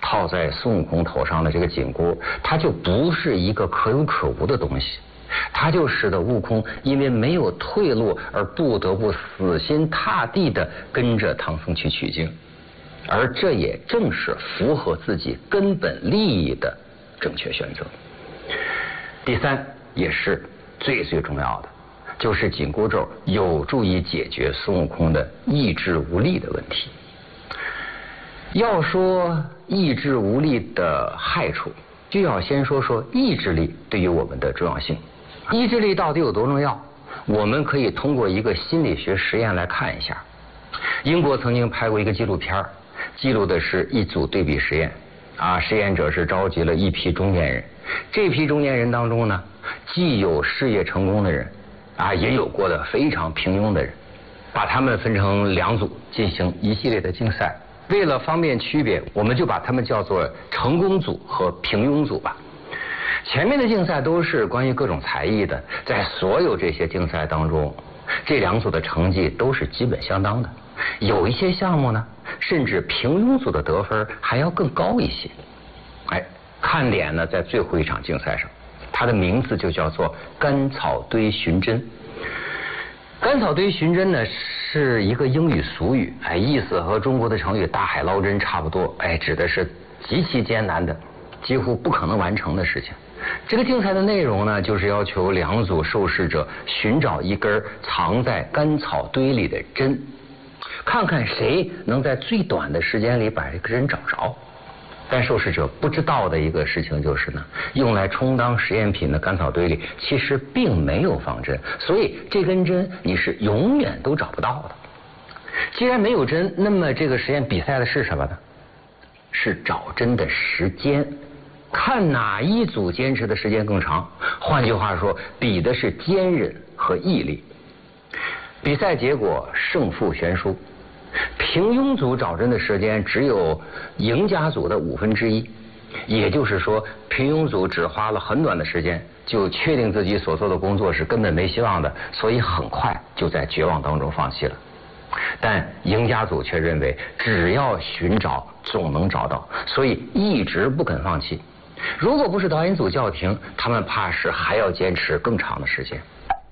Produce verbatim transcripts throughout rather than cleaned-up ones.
套在孙悟空头上的这个紧箍，它就不是一个可有可无的东西，它就使得悟空因为没有退路而不得不死心塌地的跟着唐僧去取经，而这也正是符合自己根本利益的正确选择。第三，也是最最重要的，就是紧箍咒有助于解决孙悟空的意志无力的问题。要说意志无力的害处，就要先说说意志力对于我们的重要性。意志力到底有多重要？我们可以通过一个心理学实验来看一下。英国曾经拍过一个纪录片，记录的是一组对比实验啊，实验者是召集了一批中年人，这批中年人当中呢，既有事业成功的人啊，也有过得非常平庸的人，把他们分成两组进行一系列的竞赛。为了方便区别，我们就把他们叫做成功组和平庸组吧。前面的竞赛都是关于各种才艺的，在所有这些竞赛当中，这两组的成绩都是基本相当的，有一些项目呢，甚至平庸组的得分还要更高一些。哎，看点呢在最后一场竞赛上，它的名字就叫做甘草堆寻针。甘草堆寻针呢是一个英语俗语，哎，意思和中国的成语大海捞针差不多，哎，指的是极其艰难的几乎不可能完成的事情。这个竞赛的内容呢，就是要求两组受试者寻找一根藏在甘草堆里的针，看看谁能在最短的时间里把这个针找着。但受试者不知道的一个事情就是呢，用来充当实验品的甘草堆里其实并没有放针，所以这根针你是永远都找不到的。既然没有针，那么这个实验比赛的是什么呢？是找针的时间，看哪一组坚持的时间更长。换句话说，比的是坚韧和毅力。比赛结果胜负悬殊，平庸组找针的时间只有赢家组的五分之一，也就是说，平庸组只花了很短的时间就确定自己所做的工作是根本没希望的，所以很快就在绝望当中放弃了。但赢家组却认为，只要寻找总能找到，所以一直不肯放弃。如果不是导演组叫停，他们怕是还要坚持更长的时间。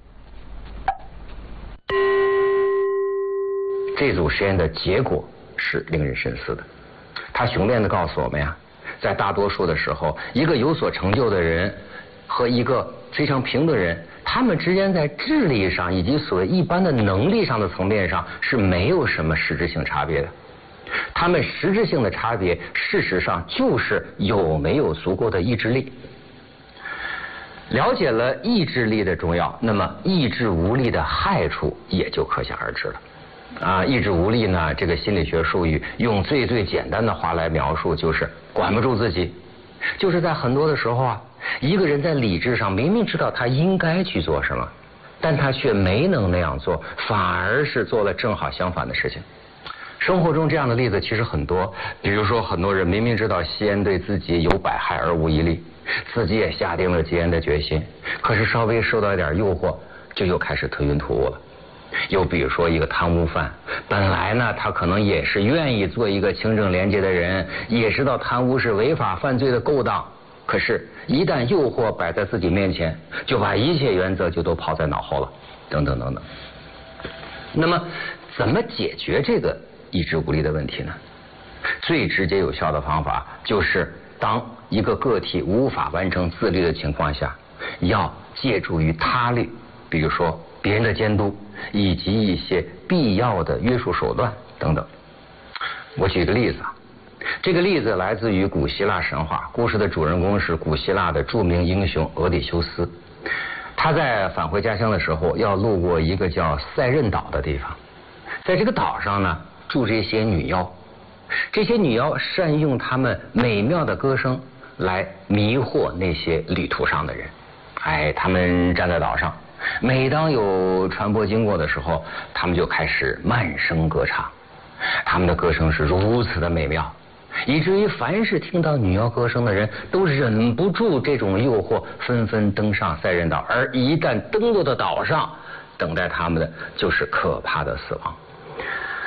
这组实验的结果是令人深思的，他雄辩地告诉我们呀，在大多数的时候，一个有所成就的人和一个非常平的人，他们之间在智力上以及所谓一般的能力上的层面上是没有什么实质性差别的。他们实质性的差别，事实上就是有没有足够的意志力。了解了意志力的重要，那么意志无力的害处也就可想而知了。啊，意志无力呢，这个心理学术语用最最简单的话来描述，就是管不住自己。就是在很多的时候啊，一个人在理智上明明知道他应该去做什么，但他却没能那样做，反而是做了正好相反的事情。生活中这样的例子其实很多，比如说很多人明明知道吸烟对自己有百害而无一利，自己也下定了戒烟的决心，可是稍微受到一点诱惑，就又开始特晕突兀了。又比如说一个贪污犯，本来呢他可能也是愿意做一个清正廉洁的人，也知道贪污是违法犯罪的勾当，可是一旦诱惑摆在自己面前，就把一切原则就都抛在脑后了，等等等等。那么怎么解决这个意志无力的问题呢？最直接有效的方法就是当一个个体无法完成自律的情况下，要借助于他律，比如说别人的监督以及一些必要的约束手段等等。我举个例子啊，这个例子来自于古希腊神话，故事的主人公是古希腊的著名英雄俄狄修斯。他在返回家乡的时候，要路过一个叫塞壬岛的地方，在这个岛上呢，住着一些女妖。这些女妖善用她们美妙的歌声来迷惑那些旅途上的人。哎，他们站在岛上，每当有船舶经过的时候，他们就开始慢声歌唱。他们的歌声是如此的美妙，以至于凡是听到女妖歌声的人都忍不住这种诱惑，纷纷登上塞壬岛，而一旦登陆到岛上，等待他们的就是可怕的死亡。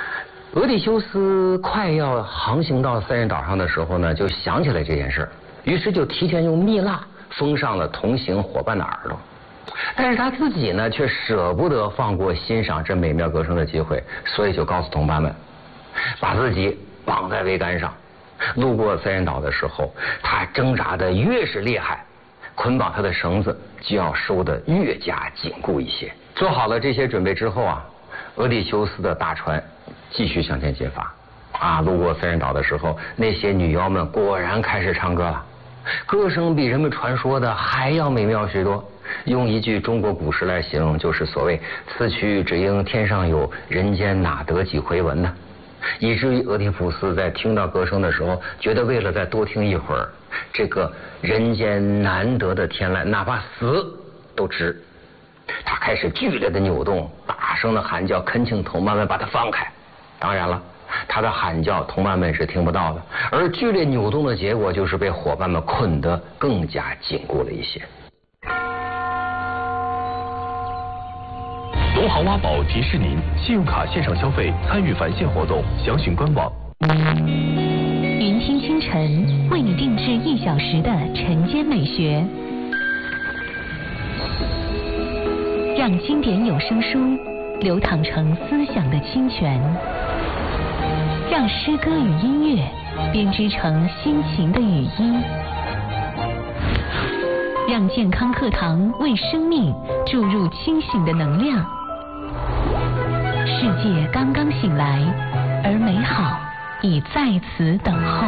俄狄修斯快要航行到塞壬岛上的时候呢，就想起来这件事，于是就提前用蜜蜡封上了同行伙伴的耳朵。但是他自己呢，却舍不得放过欣赏这美妙歌声的机会，所以就告诉同伴们，把自己绑在桅杆上。路过塞壬岛的时候，他挣扎的越是厉害，捆绑他的绳子就要收得越加紧固一些。做好了这些准备之后啊，俄狄修斯的大船继续向前进发。啊，路过塞壬岛的时候，那些女妖们果然开始唱歌了，歌声比人们传说的还要美妙许多。用一句中国古诗来形容，就是所谓此曲只应天上有，人间哪得几回闻呢？以至于俄狄浦斯在听到歌声的时候，觉得为了再多听一会儿，这个人间难得的天籁，哪怕死都值。他开始剧烈的扭动，大声的喊叫，恳请同伴们把他放开。当然了，他的喊叫同伴们是听不到的，而剧烈扭动的结果就是被伙伴们捆得更加紧固了一些。 农行挖宝提示您：信用卡线上消费参与返现活动，详询官网。 云听清晨为你定制一小时的晨间美学，让经典有声书流淌成思想的清泉，让诗歌与音乐编织成心情的语音，让健康课堂为生命注入清醒的能量。世界刚刚醒来，而美好已在此等候。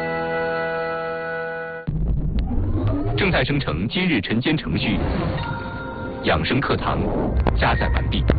正在生成今日晨间程序，养生课堂加载完毕。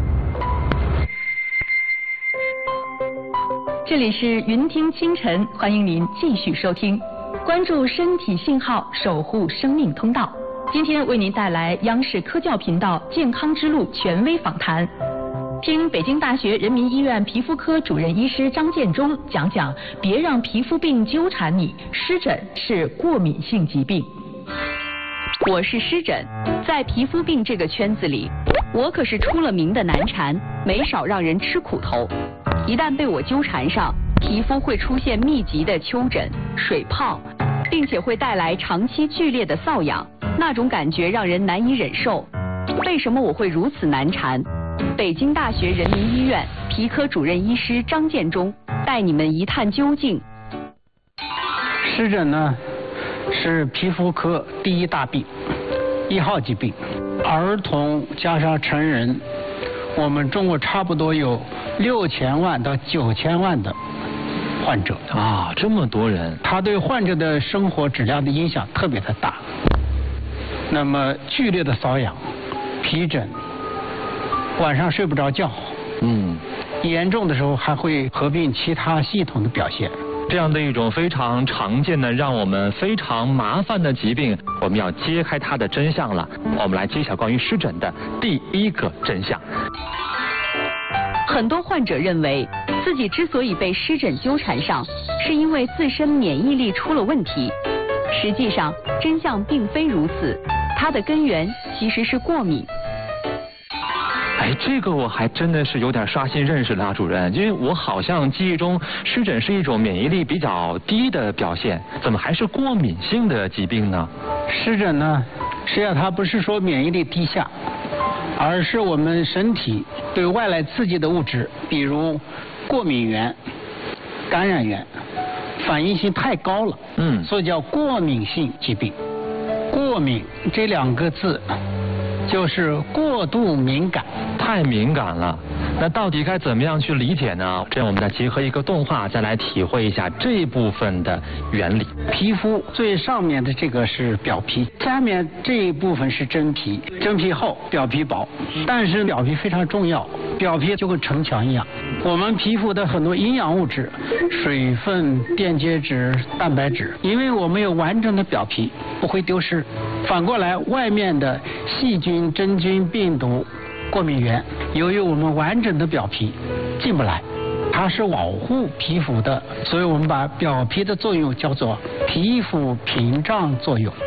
这里是云听清晨，欢迎您继续收听，关注身体信号，守护生命通道。今天为您带来央视科教频道健康之路权威访谈，听北京大学人民医院皮肤科主任医师张建中讲讲，别让皮肤病纠缠你，湿疹是过敏性疾病。我是湿疹，在皮肤病这个圈子里，我可是出了名的难缠，没少让人吃苦头。一旦被我纠缠上，皮肤会出现密集的丘疹、水泡，并且会带来长期剧烈的瘙痒，那种感觉让人难以忍受。为什么我会如此难缠？北京大学人民医院皮科主任医师张建中带你们一探究竟。 湿疹呢，是皮肤科第一大病，一号疾病。儿童加上成人，我们中国差不多有六千万到九千万的患者啊，这么多人， 他对患者的生活质量的影响特别的大。那么剧烈的瘙痒、皮疹，晚上睡不着觉， 嗯， 严重的时候还会合并其他系统的表现。 这样的一种非常常见的、让我们非常麻烦的疾病，我们要揭开它的真相了。我们来揭晓关于湿疹的第一个真相。 很多患者认为自己之所以被湿疹纠缠上，是因为自身免疫力出了问题。实际上，真相并非如此，它的根源其实是过敏。 哎，这个我还真的是有点刷新认识了啊，主任，因为我好像记忆中湿疹是一种免疫力比较低的表现，怎么还是过敏性的疾病呢？ 湿疹呢，实际上它不是说免疫力低下，而是我们身体对外来刺激的物质，比如过敏原、感染源，反应性太高了， 嗯， 所以叫过敏性疾病。过敏这两个字就是过度敏感， 太敏感了。那到底该怎么样去理解呢？这样我们再结合一个动画，再来体会一下这一部分的原理。 皮肤最上面的这个是表皮，下面这一部分是真皮，真皮厚，表皮薄。但是表皮非常重要，表皮就跟城墙一样。我们皮肤的很多营养物质，水分、电解质、蛋白质，因为我们有完整的表皮，不会丢失。反过来，外面的细菌、真菌、病毒、过敏源，由于我们完整的表皮进不来，它是保护皮肤的，所以我们把表皮的作用叫做皮肤屏障作用。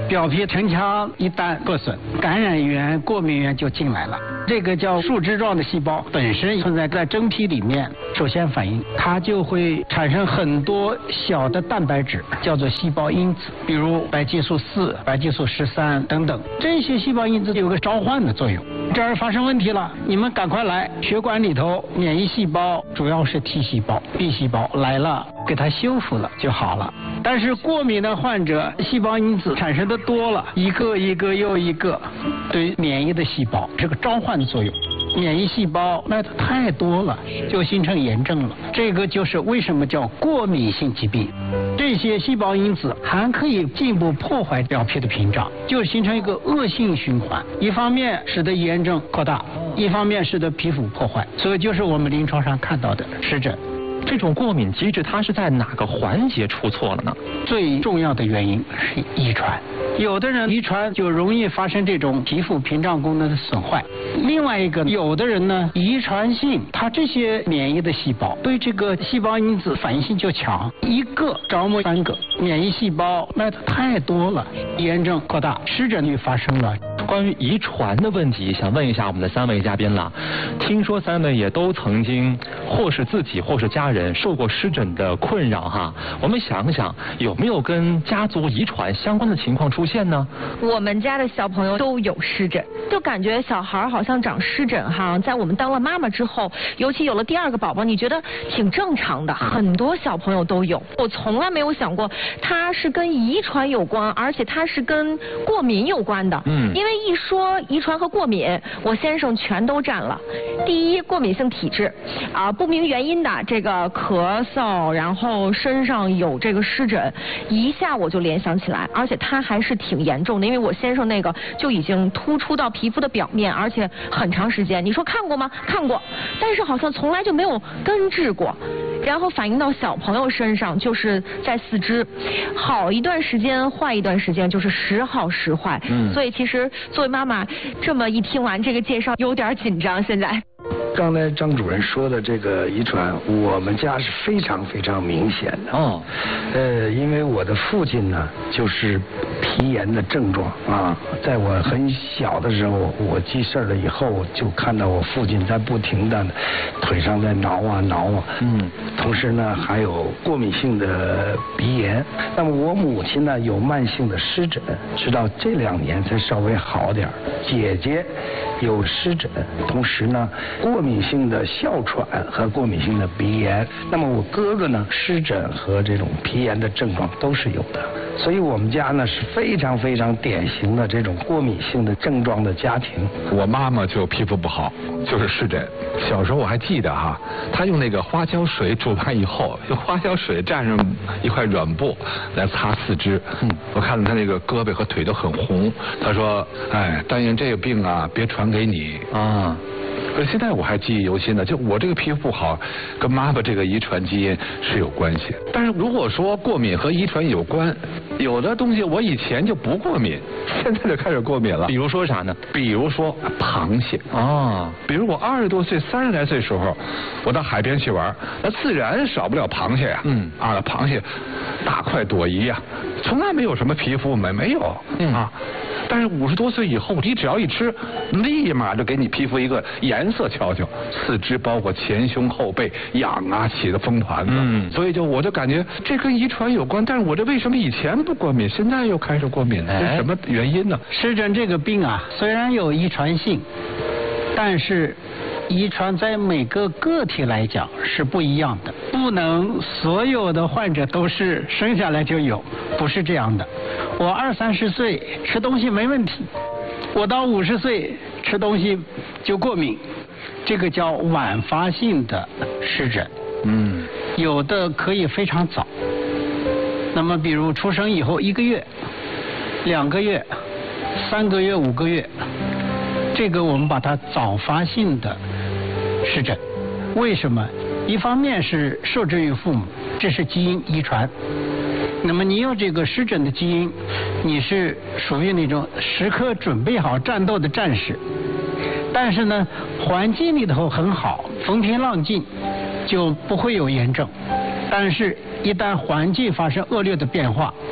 表皮城墙一旦破损，感染源、过敏源就进来了。这个叫树枝状的细胞本身存在在真皮里面，首先反应它就会产生很多小的蛋白质，叫做细胞因子，比如白激素四、白激素十三等等。这些细胞因子有个召唤的作用，这儿发生问题了，你们赶快来，血管里头免疫细胞主要是 T 细胞、B 细胞来了，给它修复了就好了。但是过敏的患者，细胞因子产生的多了，一个一个又一个，对免疫的细胞这个召唤的作用，免疫细胞那它太多了，就形成炎症了。这个就是为什么叫过敏性疾病。这些细胞因子还可以进一步破坏表皮的屏障，就形成一个恶性循环。一方面使得炎症扩大，一方面使得皮肤破坏，所以就是我们临床上看到的湿疹。 这种过敏机制它是在哪个环节出错了呢？ 最重要的原因是遗传，有的人遗传就容易发生这种皮肤屏障功能的损坏。另外一个，有的人呢遗传性，他这些免疫的细胞对这个细胞因子反应性就强，一个着魔三个，免疫细胞那它太多了，炎症扩大，湿疹就发生了。 关于遗传的问题，想问一下我们的三位嘉宾了。听说三位也都曾经或是自己或是家人受过湿疹的困扰哈，我们想想有没有跟家族遗传相关的情况出现呢？ 我们家的小朋友都有湿疹，就感觉小孩好像长湿疹哈，在我们当了妈妈之后，尤其有了第二个宝宝，你觉得挺正常的，很多小朋友都有。我从来没有想过它是跟遗传有关，而且它是跟过敏有关的。嗯，因为一说遗传和过敏，我先生全都占了。第一，过敏性体质啊，不明原因的这个咳嗽，然后身上有这个湿疹，一下我就联想起来，而且它还是挺严重的，因为我先生那个就已经突出到皮肤的表面，而且很长时间。你说看过吗？看过，但是好像从来就没有根治过。然后反映到小朋友身上，就是在四肢，好一段时间，坏一段时间，就是时好时坏。嗯，所以其实作为妈妈，这么一听完这个介绍，有点紧张。现在， 刚才张主任说的这个遗传，我们家是非常非常明显的。哦，呃，因为我的父亲呢，就是皮炎的症状啊，在我很小的时候，我记事儿了以后，就看到我父亲在不停的腿上在挠啊挠啊。嗯。同时呢，还有过敏性的鼻炎。那么我母亲呢，有慢性的湿疹，直到这两年才稍微好点儿。姐姐有湿疹，同时呢，过敏性的哮喘和过敏性的鼻炎。那么我哥哥呢，湿疹和这种皮炎的症状都是有的。所以我们家呢是非常非常典型的这种过敏性的症状的家庭。 我妈妈就皮肤不好，就是湿疹。小时候我还记得哈，她用那个花椒水煮完以后，用花椒水蘸上一块软布来擦四肢。嗯，我看到她那个胳膊和腿都很红。她说：“哎，但愿这个病啊别传给你啊。”可是现在我还记忆犹新呢，就我这个皮肤不好，跟妈妈这个遗传基因是有关系。但是如果说过敏和遗传有关，有的东西我以前就不过敏，现在就开始过敏了。 比如说啥呢？ 比如说螃蟹啊，比如我二十多岁、三十来岁时候，我到海边去玩，那自然少不了螃蟹呀。嗯啊，螃蟹大快朵颐呀，从来没有什么皮肤没没有嗯啊。但是五十多岁以后，你只要一吃，立马就给你皮肤一个颜色瞧瞧，四肢包括前胸后背痒啊，起的风团子。嗯，所以就我就感觉这跟遗传有关，但是我这为什么以前不过敏，现在又开始过敏呢？这是什么原因呢？ 湿疹这个病啊，虽然有遗传性，但是遗传在每个个体来讲是不一样的，不能所有的患者都是生下来就有，不是这样的。我二三十岁吃东西没问题，我到五十岁吃东西就过敏，这个叫晚发性的湿疹。嗯，有的可以非常早，那么比如出生以后一个月、两个月、三个月、五个月，这个我们把它早发性的湿疹。为什么？一方面是受制于父母，这是基因遗传。那么你有这个湿疹的基因，你是属于那种时刻准备好战斗的战士。但是呢，环境里头很好，风平浪静，就不会有炎症。但是，一旦环境发生恶劣的变化，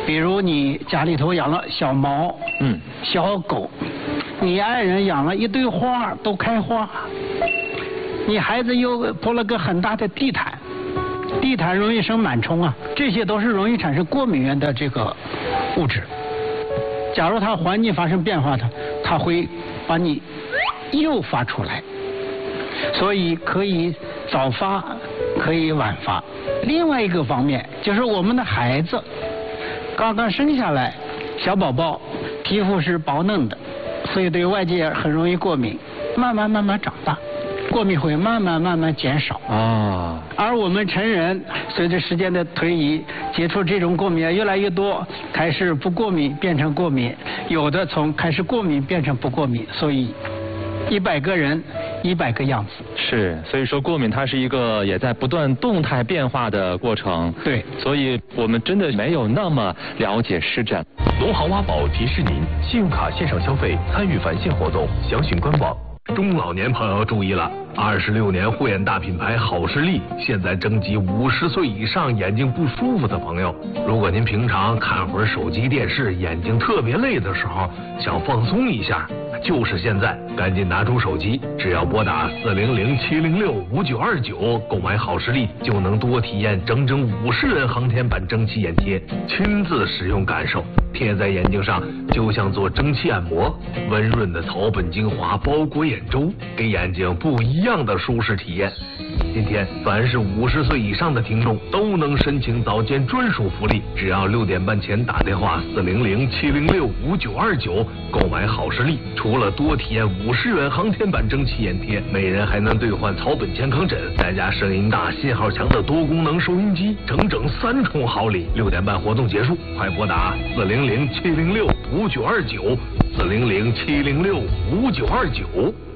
比如你家里头养了小猫，嗯，小狗，你爱人养了一堆花都开花，你孩子又铺了个很大的地毯，地毯容易生螨虫啊，这些都是容易产生过敏源的这个物质。假如它环境发生变化的，它会把你诱发出来，所以可以早发，可以晚发。另外一个方面就是我们的孩子刚刚生下来，小宝宝皮肤是薄嫩的，所以对外界很容易过敏，慢慢慢慢长大，过敏会慢慢慢慢减少啊。而我们成人随着时间的推移，接触这种过敏越来越多，开始不过敏变成过敏，有的从开始过敏变成不过敏，所以一百个人一百个样子。 是，所以说过敏它是一个也在不断动态变化的过程。 对， 所以我们真的没有那么了解湿疹。 龙行挖宝提示您：信用卡线上消费参与返现活动，详询官网。中老年朋友注意了，二十六年护眼大品牌好视力现在征集五十岁以上眼睛不舒服的朋友。如果您平常看会儿手机电视，眼睛特别累的时候，想放松一下，就是现在，赶紧拿出手机，只要拨打四零零七零六五九二九购买好视力，就能多体验整整五十元航天版蒸汽眼贴，亲自使用感受，贴在眼睛上就像做蒸汽按摩，温润的草本精华包裹眼周，给眼睛不一样的舒适体验。今天凡是五十岁以上的听众都能申请早间专属福利，只要六点半前打电话四零零七零六五九二九购买好视力，除了多体验五十元航天版蒸汽眼贴，每人还能兑换草本健康枕，再加声音大、信号强的多功能收音机，整整三重好礼。六点半活动结束，快拨打四零零七零六五九二九四零零七零六五九二九。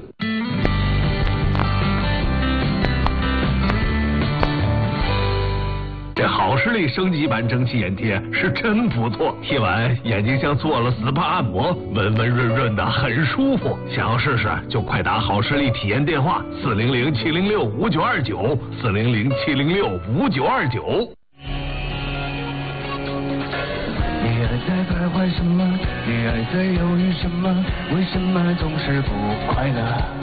这好视力升级版蒸汽眼贴是真不错，贴完眼睛像做了 S P A 按摩，温温润润的，很舒服。想要试试就快打好视力体验电话四零零七零六五九二九四零零七零六五九二九。 你还在徘徊什么？你还在犹豫什么？为什么总是不快乐？